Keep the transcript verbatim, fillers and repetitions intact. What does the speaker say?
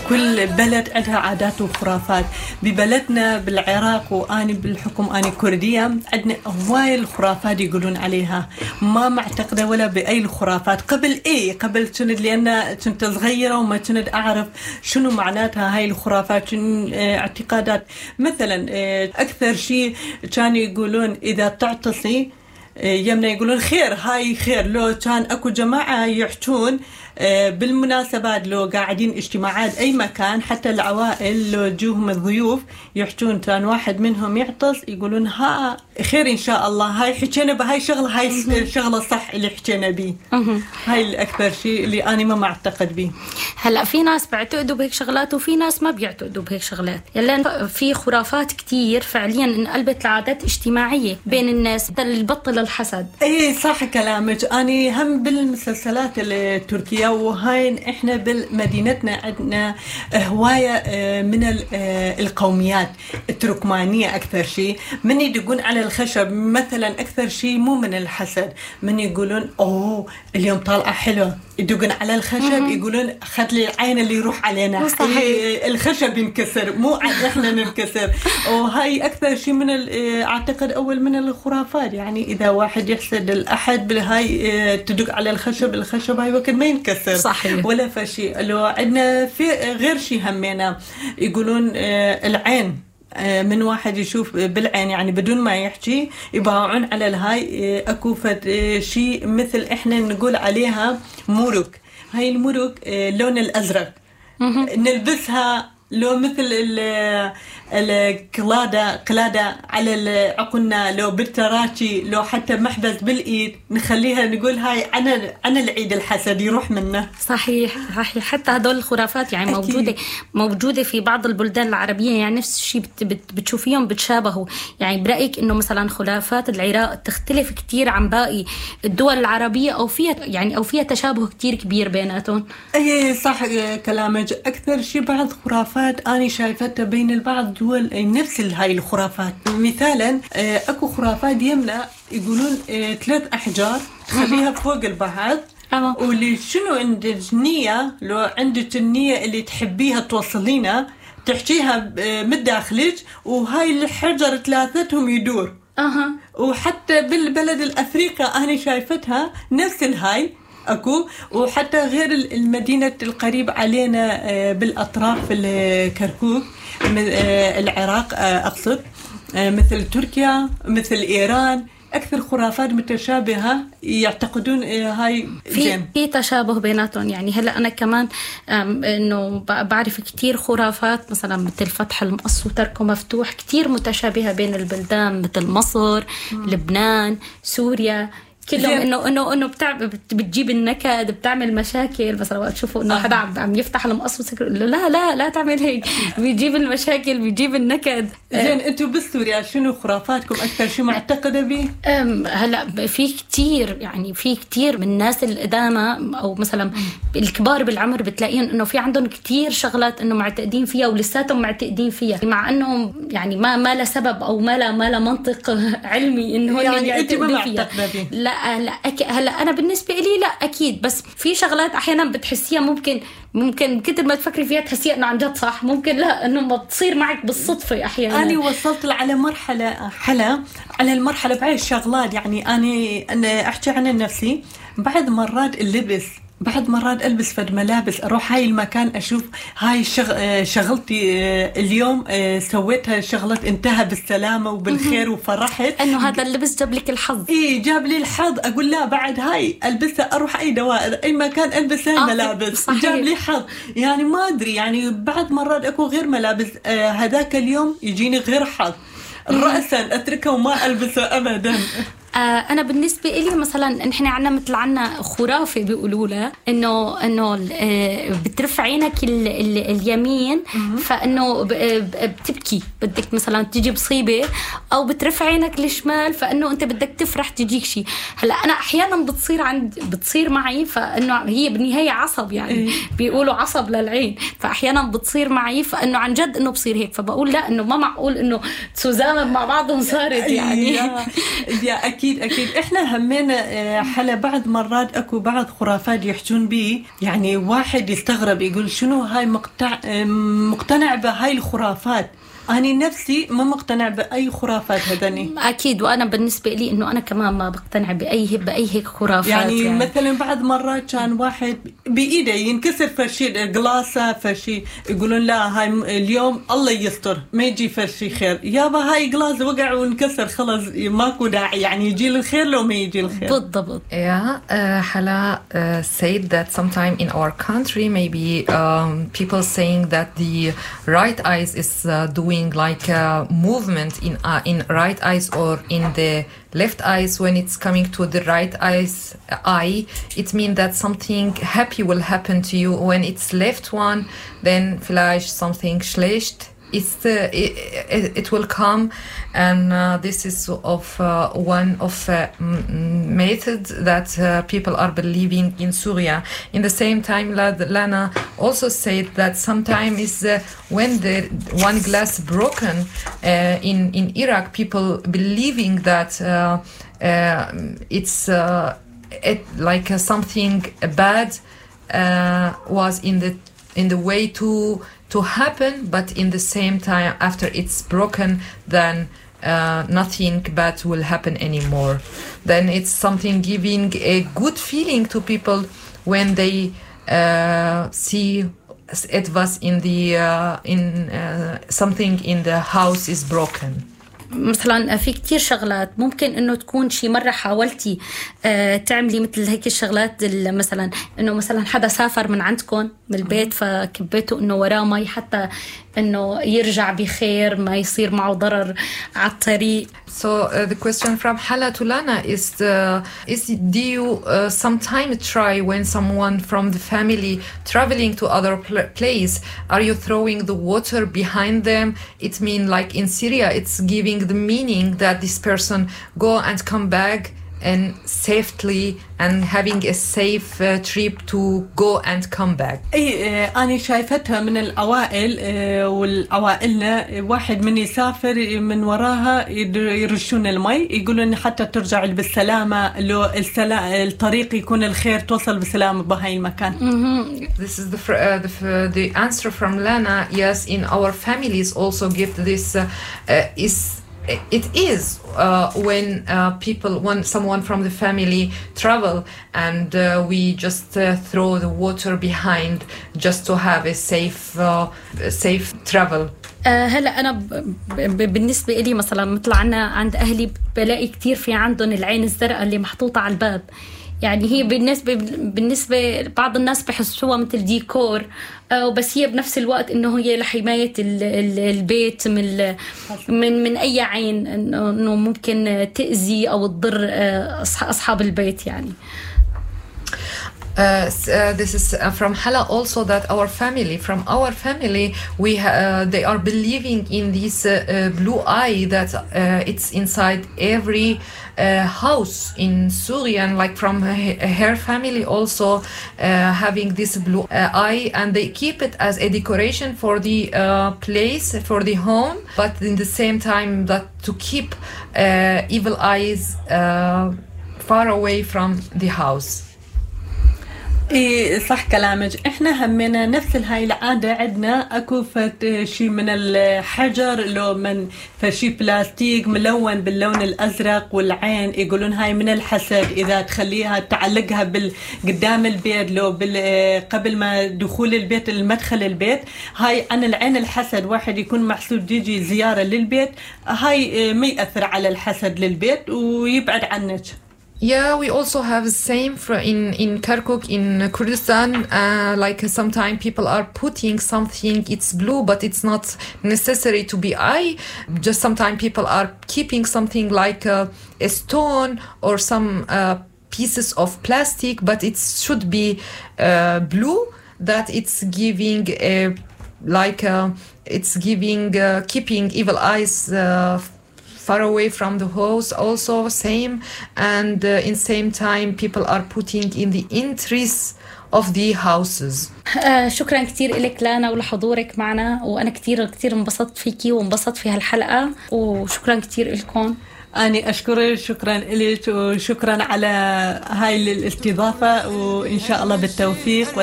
كل بلد عندها عادات وخرافات. ببلدنا بالعراق وأنا بالحكم أنا كردية عندنا هواي الخرافات يقولون عليها، ما معتقدة ولا بأي الخرافات. قبل إيه قبل كنت لأن كنت صغيرة وما كنت أعرف شنو معناتها هاي الخرافات، شنو اعتقادات. مثلا أكثر شيء كانوا يقولون إذا تعتصي يمنا يقولون خير، هاي خير. لو كان أكو جماعة يحجون بالمناسبات، لو قاعدين اجتماعات أي مكان، حتى العوائل لو جوهم الضيوف يحجون، كان واحد منهم يعطس يقولون ها خير إن شاء الله، هاي حكينا بهاي شغلة، هاي شغلة صح اللي حكينا بيه. هاي الأكثر شيء اللي أنا ما معتقد بيه. هلأ في ناس بيعتقدوا بهيك شغلات وفي ناس ما بيعتقدوا بهيك شغلات، يلا في خرافات كتير فعليا انقلبت لعادات اجتماعية بين الناس البطل الحسد. ايه صح كلامك. أنا هم بالمسلسلات التركية وهاي احنا بمدينتنا عندنا هواية من القوميات التركمانية أكثر شيء، من يدقون على الخشب مثلا أكثر شيء مو من الحسد، من يقولون أوه اليوم طالعة حلوة، يدقون على الخشب يقولون خد لي العين اللي يروح علينا، إيه الخشب ينكسر مو احنا ننكسر. وهاي أكثر شيء من أعتقد أول من الخرافات، يعني إذا واحد يحسد الأحد بالهاي تدق على الخشب، الخشب هاي وقت ما ينكسر صحيح. ولا فشي. لو عندنا في غير شيء همينا يقولون العين، من واحد يشوف بالعين يعني بدون ما يحكي يباعون على الهاي اكو شيء مثل احنا نقول عليها مرق. هاي المرق اللون الازرق نلبسها لو مثل القلادة قلادة على عقلنا، لو بالتراتي، لو حتى محبس بالإيد نخليها نقول هاي أنا أنا العيد الحسد يروح منه. صحيح صحيح. حتى هدول الخرافات يعني أكيد. موجودة موجودة في بعض البلدان العربية، يعني نفس الشيء بت بت بتشوفيهم بتشابهوا. يعني برأيك إنه مثلا خرافات العراق تختلف كتير عن باقي الدول العربية أو فيها يعني أو فيها تشابه كتير كبير بيناتهم؟ أي صح كلامك. أكثر شيء بعض خرافات أنا شايفتها بين البعض دول نفس هاي الخرافات. مثالا أكو خرافات يمنا يقولون ثلاث أحجار تخليها فوق البعض، واللي شنو عندك النية، لو عندك النية اللي تحبيها توصلينا تحكيها من داخلك، وهاي الحجر ثلاثتهم يدور. أه. وحتى بالبلد الأفريقيا أنا شايفتها نفس الهاي أكو، وحتى غير المدينة القريب علينا بالأطراف الكركوك من العراق أقصد، مثل تركيا مثل إيران، أكثر خرافات متشابهة يعتقدون هاي في في تشابه بيناتهم. يعني هلا أنا كمان إنه بعرف كتير خرافات مثلا مثل فتح المقص وتركه مفتوح كتير متشابهة بين البلدان، مثل مصر، م. لبنان، سوريا، كلهم انه انه انه بتعب بتجيب النكد، بتعمل مشاكل. مثلا وقت تشوفوا انه حدا عم يفتح المقص وسكر لا لا لا تعمل هيك، بيجيب المشاكل بيجيب النكد. زين انتم بسوريا شنو خرافاتكم اكثر شيء معتقده به؟ هلا في كتير، يعني في كتير من الناس القدامى او مثلا الكبار بالعمر بتلاقيهم انه في عندهم كتير شغلات انه معتقدين فيها ولساتهم معتقدين فيها، مع انهم يعني ما ما له سبب او ما له ما له منطق علمي انه يعني يعتقدوا فيها. لا لا أك... هلا أنا بالنسبة لي لا أكيد، بس في شغلات أحيانا بتحسيها ممكن ممكن كتر ما تفكري فيها تحسيها إنه عن جد صح، ممكن لا إنه ما بتصير معك بالصدفة أحيانا. أنا وصلت على مرحلة حلا على المرحلة بعد الشغلات، يعني أنا أنا أحكي عن نفسي، بعد مرات اللبس بعد مرات ألبس فد ملابس أروح هاي المكان أشوف هاي شغ... شغلتي اليوم سويتها شغلة انتهى بالسلامة وبالخير وفرحت إنه هذا اللبس جاب لك الحظ. إيه جاب لي الحظ. أقول لا بعد هاي ألبسها أروح أي دوائر أي مكان ألبس هاي ملابس صحيح. جاب لي حظ. يعني ما أدري، يعني بعد مرات أكو غير ملابس آه هذاك اليوم يجيني غير حظ رأسا أتركه وما ألبسه أبدا. أنا بالنسبة إلي مثلا نحن عنا مثل عنا خرافة بيقولوا لها إنه إنه بترفع عينك ال ال اليمين فإنه بتبكي، بدك مثلا تيجي بصيبة، أو بترفع عينك الشمال فإنه أنت بدك تفرح تجيك شيء. هلا أنا أحيانا بتصير عند بتصير معي، فإنه هي بالنهاية عصب يعني بيقولوا عصب للعين، فأحيانا بتصير معي فإنه عن جد إنه بصير هيك، فبقول لا إنه ما معقول إنه تزامن مع بعضهم صارت يعني يا, يا أكيد أكيد أكيد إحنا همينا حلا بعض مرات أكو بعض خرافات يحجون بيه، يعني واحد يستغرب يقول شنو هاي مقتع مقتنع بهاي الخرافات. أنا نفسي ما مقتنع بأي خرافات هذني. أكيد، وأنا بالنسبة لي إنه أنا كمان ما بقتنع بأي بأي هيك خرافات. يعني, يعني مثلا بعض مرات كان واحد بإيده ينكسر فرشي قلاصة فرشي، يقولون لا هاي اليوم الله يستر ما يجي فرشي خير، يابا هاي قلاص وقع وانكسر خلاص ماكو داعي، يعني يجي الخير لو ما يجي الخير. بالضبط. Yeah, uh, Hala uh, said that sometime in our country maybe um, people saying that the right eyes is uh, doing like a movement in uh, in right eyes or in the left eyes. When it's coming to the right eyes eye, it means that something happy will happen to you. When it's left one, then vielleicht something schlecht. It's the, it, it, it will come, and uh, this is of uh, one of uh, m- methods that uh, people are believing in Syria. In the same time, Lana also said that sometimes is uh, when the one glass broken uh, in in Iraq, people believing that uh, uh, it's uh, it, like uh, something bad uh, was in the in the way to. to happen, but in the same time after it's broken, then uh, nothing bad will happen anymore. Then it's something giving a good feeling to people when they uh, see it was in the uh, in uh, something in the house is broken. مثلا في كتير شغلات ممكن انه تكون شي مرة حاولتي آه تعملي مثل هيك الشغلات، مثلا انه مثلا حدا سافر من عندكم من البيت فكبيته انه وراه مي حتى انه يرجع بخير ما يصير معه ضرر على الطريق. So uh, the question from Hala to Lana is uh, is do you uh, sometime try when someone from the family traveling to other pl- place, are you throwing the water behind them? It means like in Syria it's giving the meaning that this person go and come back and safely and having a safe uh, trip to go and come back. اي انا شايفتها من الاوائل والأوائلنا واحد من يسافر من وراها يرشون المي يقولون حتى ترجع بالسلامة، لو الطريق يكون الخير توصل بسلامة بهاي المكان. This is the uh, the the answer from Lana. Yes, in our families also give this uh, uh, is it is uh, when uh, people, when someone from the family travel and uh, we just uh, throw the water behind just to have a safe uh, safe travel. أه هلا أنا ب ب بالنسبة إلي مثلا مثل عنا عند أهلي بلاقي كتير في عندهم العين الزرقاء اللي محطوطة على الباب، يعني هي بالنسبة بالنسبة بعض الناس بحسوها مثل ديكور، وبس هي بنفس الوقت إنه هي لحماية البيت من من من أي عين إنه ممكن تأذي أو تضر أصحاب البيت يعني. Uh, uh, this is uh, from Hala also that our family, from our family, we ha- uh, they are believing in this uh, uh, blue eye that uh, it's inside every uh, house in Syria, and like from her family also uh, having this blue uh, eye, and they keep it as a decoration for the uh, place, for the home, but in the same time that to keep uh, evil eyes uh, far away from the house. ايه صح كلامك، احنا همنا نفس هاي العادة عندنا، اكو فت شي من الحجر لو من فشي بلاستيك ملون باللون الازرق والعين يقولون هاي من الحسد، اذا تخليها تعلقها بال قدام البيت لو بال قبل ما دخول البيت المدخل البيت، هاي عن العين الحسد، واحد يكون محسود يجي زيارة للبيت هاي ما يأثر على الحسد للبيت ويبعد عنك. Yeah, we also have the same for in in Kirkuk in Kurdistan. Uh, like sometimes people are putting something, it's blue, but it's not necessary to be eye. Just sometimes people are keeping something like a, a stone or some uh, pieces of plastic, but it should be uh, blue. That it's giving a like a, it's giving uh, keeping evil eyes. Uh, far away from the house also same, and uh, in same time people are putting in the entries of the houses. آه شكرا كتير لك لانا ولحضورك معنا، وانا كتير كتير انبسطت فيكي وانبسطت في هالحلقة، وشكرا كتير لكم. أنا أشكرك، شكرا لك وشكرا على هاي الاستضافة، وإن شاء الله بالتوفيق.